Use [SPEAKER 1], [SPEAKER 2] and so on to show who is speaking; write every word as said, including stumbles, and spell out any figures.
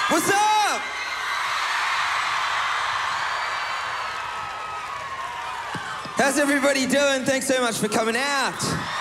[SPEAKER 1] What's up? How's everybody doing? Thanks so much for coming out.